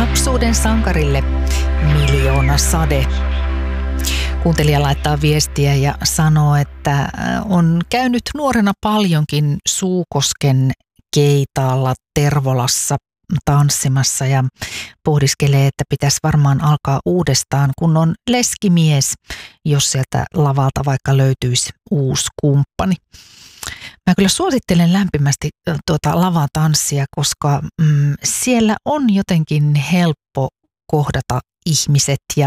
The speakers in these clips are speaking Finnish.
Lapsuuden sankarille miljoona sade. Kuuntelija laittaa viestiä ja sanoo, että on käynyt nuorena paljonkin Suukosken keitaalla Tervolassa tanssimassa ja pohdiskelee, että pitäisi varmaan alkaa uudestaan, kun on leskimies, jos sieltä lavalta vaikka löytyisi uusi kumppani. Mä kyllä suosittelen lämpimästi tuota lavatanssia, koska siellä on jotenkin helppo kohdata ihmiset ja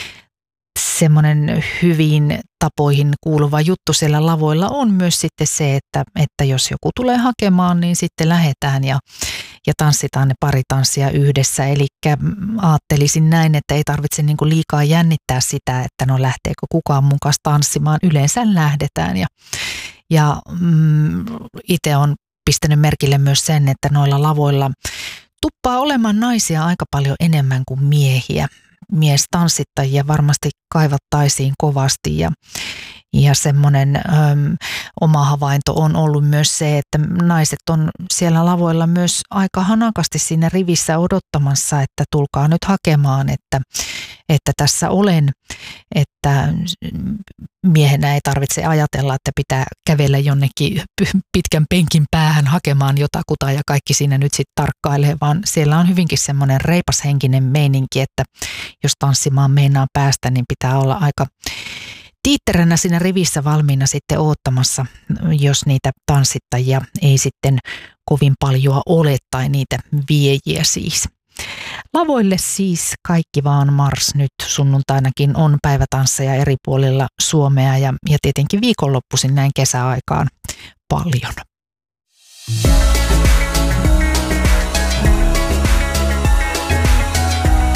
semmoinen hyviin tapoihin kuuluva juttu siellä lavoilla on myös sitten se, että jos joku tulee hakemaan, niin sitten lähdetään ja tanssitaan ne pari tanssia yhdessä. Eli ajattelisin näin, että ei tarvitse niinku liikaa jännittää sitä, että no lähteekö kukaan mun kanssa tanssimaan. Yleensä lähdetään ja itse on pistänyt merkille myös sen, että noilla lavoilla tuppaa olemaan naisia aika paljon enemmän kuin miehiä. Miestanssittajia varmasti kaivattaisiin kovasti ja semmoinen oma havainto on ollut myös se, että naiset on siellä lavoilla myös aika hanakasti siinä rivissä odottamassa, että tulkaa nyt hakemaan, että tässä olen, että miehenä ei tarvitse ajatella, että pitää kävellä jonnekin pitkän penkin päähän hakemaan jotakuta ja kaikki siinä nyt sitten tarkkailee, vaan siellä on hyvinkin semmoinen reipashenkinen meininki, että jos tanssimaan meinaa päästä, niin pitää olla aika tiitteränä siinä rivissä valmiina sitten oottamassa, jos niitä tanssittajia ei sitten kovin paljon ole tai niitä viejiä siis. Lavoille siis kaikki vaan mars. Nyt sunnuntainakin on päivätansseja eri puolilla Suomea ja tietenkin viikonloppuisin näin kesäaikaan paljon.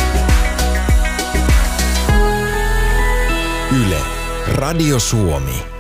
Yle, Radio Suomi.